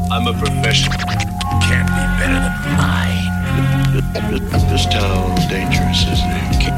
I'm a professional. Can't be better than mine. This town's dangerous, isn't it?